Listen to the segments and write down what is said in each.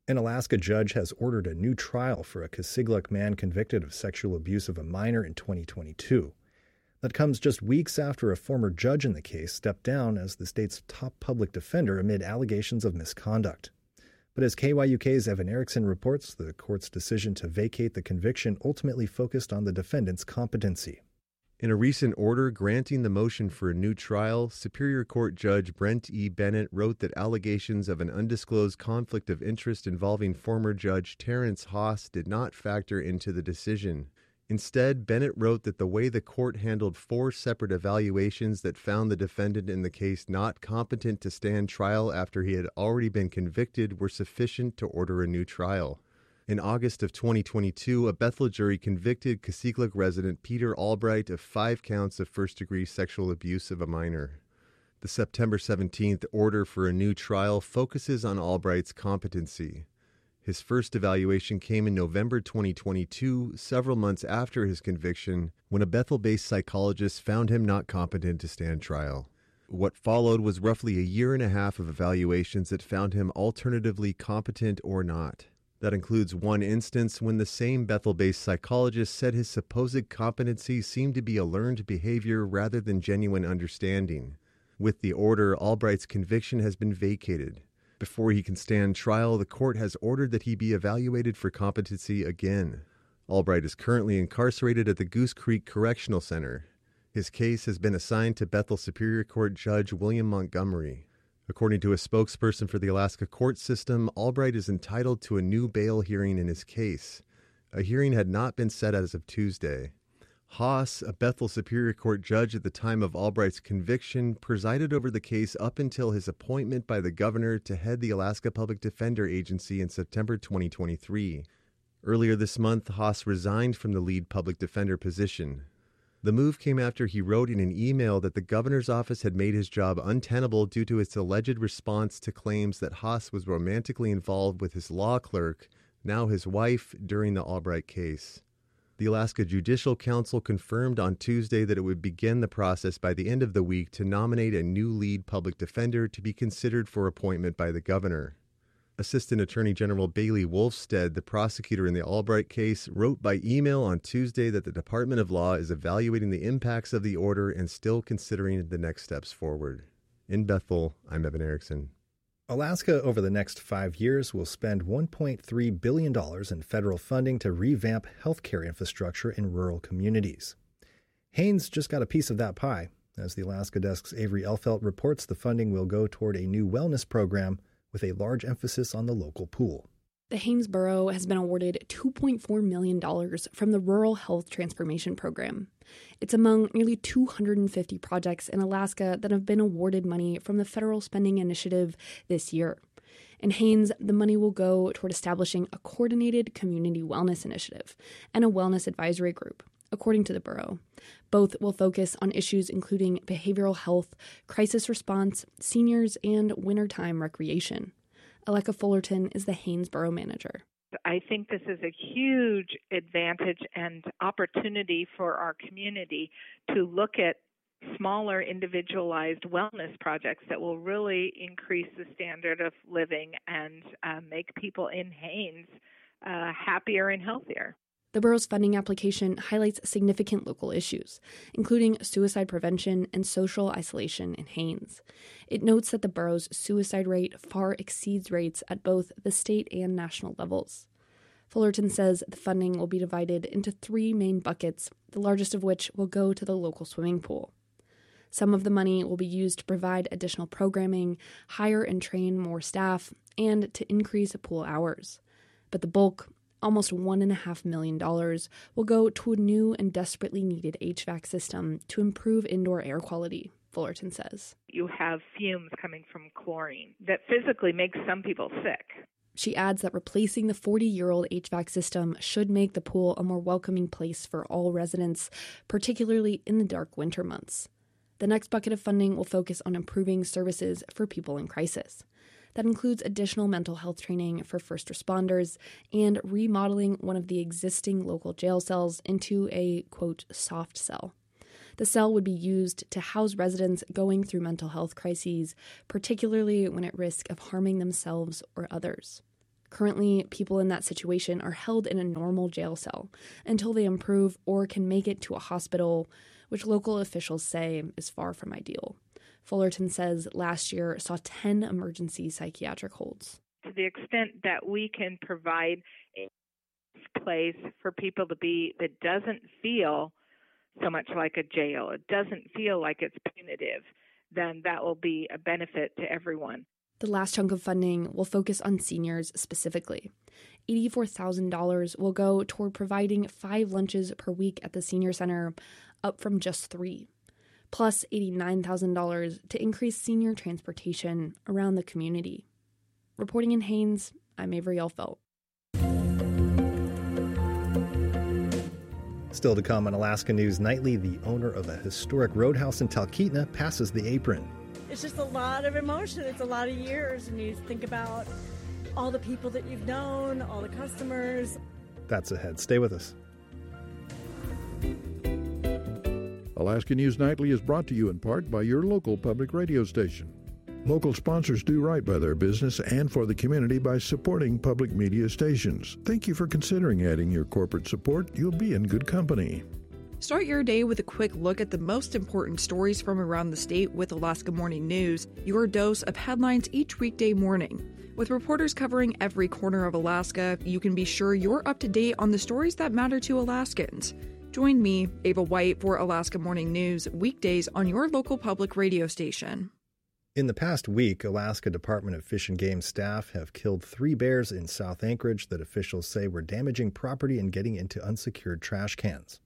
An Alaska judge has ordered a new trial for a Kasigluk man convicted of sexual abuse of a minor in 2022. That comes just weeks after a former judge in the case stepped down as the state's top public defender amid allegations of misconduct. But as KYUK's Evan Erickson reports, the court's decision to vacate the conviction ultimately focused on the defendant's competency. In a recent order granting the motion for a new trial, Superior Court Judge Brent E. Bennett wrote that allegations of an undisclosed conflict of interest involving former Judge Terrence Haas did not factor into the decision. Instead, Bennett wrote that the way the court handled 4 separate evaluations that found the defendant in the case not competent to stand trial after he had already been convicted were sufficient to order a new trial. In August of 2022, a Bethel jury convicted Kasigluk resident Peter Albright of 5 counts of first-degree sexual abuse of a minor. The September 17th order for a new trial focuses on Albright's competency. His first evaluation came in November 2022, several months after his conviction, when a Bethel-based psychologist found him not competent to stand trial. What followed was roughly a year and a half of evaluations that found him alternatively competent or not. That includes one instance when the same Bethel-based psychologist said his supposed competency seemed to be a learned behavior rather than genuine understanding. With the order, Albright's conviction has been vacated. Before he can stand trial, the court has ordered that he be evaluated for competency again. Albright is currently incarcerated at the Goose Creek Correctional Center. His case has been assigned to Bethel Superior Court Judge William Montgomery. According to a spokesperson for the Alaska court system, Albright is entitled to a new bail hearing in his case. A hearing had not been set as of Tuesday. Haas, a Bethel Superior Court judge at the time of Albright's conviction, presided over the case up until his appointment by the governor to head the Alaska Public Defender Agency in September 2023. Earlier this month, Haas resigned from the lead public defender position. The move came after he wrote in an email that the governor's office had made his job untenable due to its alleged response to claims that Haas was romantically involved with his law clerk, now his wife, during the Albright case. The Alaska Judicial Council confirmed on Tuesday that it would begin the process by the end of the week to nominate a new lead public defender to be considered for appointment by the governor. Assistant Attorney General Bailey Wolfstead, the prosecutor in the Albright case, wrote by email on Tuesday that the Department of Law is evaluating the impacts of the order and still considering the next steps forward. In Bethel, I'm Evan Erickson. Alaska, over the next 5 years, will spend $1.3 billion in federal funding to revamp healthcare infrastructure in rural communities. Haines just got a piece of that pie. As the Alaska Desk's Avery Elfelt reports, the funding will go toward a new wellness program with a large emphasis on the local pool. The Haines Borough has been awarded $2.4 million from the Rural Health Transformation Program. It's among nearly 250 projects in Alaska that have been awarded money from the Federal Spending Initiative this year. In Haines, the money will go toward establishing a coordinated community wellness initiative and a wellness advisory group, according to the borough. Both will focus on issues including behavioral health, crisis response, seniors, and wintertime recreation. Aleka Fullerton is the Haines Borough manager. I think this is a huge advantage and opportunity for our community to look at smaller individualized wellness projects that will really increase the standard of living and make people in Haines happier and healthier. The borough's funding application highlights significant local issues, including suicide prevention and social isolation in Haines. It notes that the borough's suicide rate far exceeds rates at both the state and national levels. Fullerton says the funding will be divided into 3 main buckets, the largest of which will go to the local swimming pool. Some of the money will be used to provide additional programming, hire and train more staff, and to increase pool hours. But the bulk, almost $1.5 million, will go to a new and desperately needed HVAC system to improve indoor air quality, Fullerton says. You have fumes coming from chlorine that physically makes some people sick. She adds that replacing the 40-year-old HVAC system should make the pool a more welcoming place for all residents, particularly in the dark winter months. The next bucket of funding will focus on improving services for people in crisis. That includes additional mental health training for first responders and remodeling one of the existing local jail cells into a, quote, soft cell. The cell would be used to house residents going through mental health crises, particularly when at risk of harming themselves or others. Currently, people in that situation are held in a normal jail cell until they improve or can make it to a hospital, which local officials say is far from ideal. Fullerton says last year saw 10 emergency psychiatric holds. To the extent that we can provide a place for people to be that doesn't feel so much like a jail, it doesn't feel like it's punitive, then that will be a benefit to everyone. The last chunk of funding will focus on seniors specifically. $84,000 will go toward providing 5 lunches per week at the senior center, up from just 3, plus $89,000 to increase senior transportation around the community. Reporting in Haines, I'm Avery Elfelt. Still to come on Alaska News Nightly, the owner of a historic roadhouse in Talkeetna passes the apron. It's just a lot of emotion. It's a lot of years, and you think about all the people that you've known, all the customers. That's ahead. Stay with us. Alaska News Nightly is brought to you in part by your local public radio station. Local sponsors do right by their business and for the community by supporting public media stations. Thank you for considering adding your corporate support. You'll be in good company. Start your day with a quick look at the most important stories from around the state with Alaska Morning News, your dose of headlines each weekday morning. With reporters covering every corner of Alaska, you can be sure you're up to date on the stories that matter to Alaskans. Join me, Ava White, for Alaska Morning News, weekdays on your local public radio station. In the past week, Alaska Department of Fish and Game staff have killed 3 bears in South Anchorage that officials say were damaging property and getting into unsecured trash cans.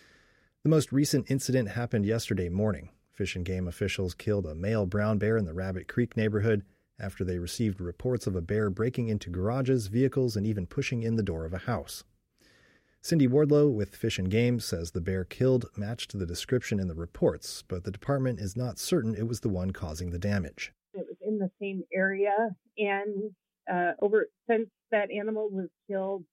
The most recent incident happened yesterday morning. Fish and Game officials killed a male brown bear in the Rabbit Creek neighborhood after they received reports of a bear breaking into garages, vehicles, and even pushing in the door of a house. Cindy Wardlow with Fish and Game says the bear killed matched the description in the reports, but the department is not certain it was the one causing the damage. It was in the same area, and since that animal was killed,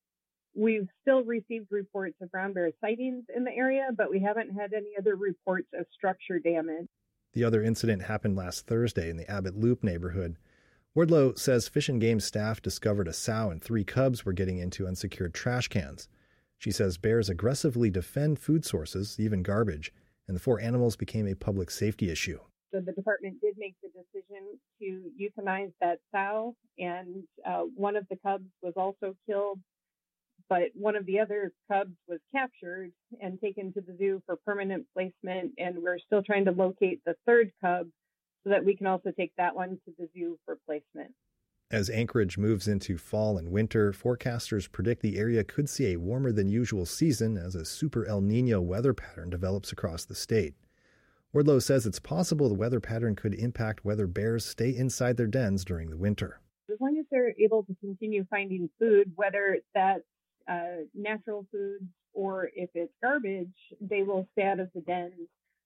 we've still received reports of brown bear sightings in the area, but we haven't had any other reports of structure damage. The other incident happened last Thursday in the Abbott Loop neighborhood. Wardlow says Fish and Game staff discovered a sow and 3 cubs were getting into unsecured trash cans. She says bears aggressively defend food sources, even garbage, and the 4 animals became a public safety issue. So the department did make the decision to euthanize that sow, and one of the cubs was also killed, but one of the other cubs was captured and taken to the zoo for permanent placement, and we're still trying to locate the 3rd cub so that we can also take that one to the zoo for placement. As Anchorage moves into fall and winter, forecasters predict the area could see a warmer than usual season as a super El Nino weather pattern develops across the state. Wardlow says it's possible the weather pattern could impact whether bears stay inside their dens during the winter. As long as they're able to continue finding food, whether that's natural foods or if it's garbage, they will stay out of the dens.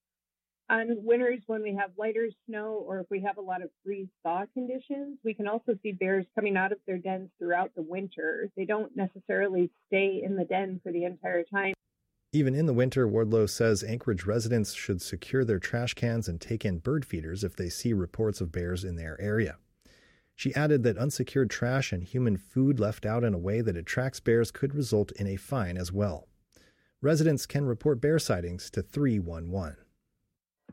On winters, when we have lighter snow or if we have a lot of freeze-thaw conditions, we can also see bears coming out of their dens throughout the winter. They don't necessarily stay in the den for the entire time. Even in the winter, Wardlow says Anchorage residents should secure their trash cans and take in bird feeders if they see reports of bears in their area. She added that unsecured trash and human food left out in a way that attracts bears could result in a fine as well. Residents can report bear sightings to 311.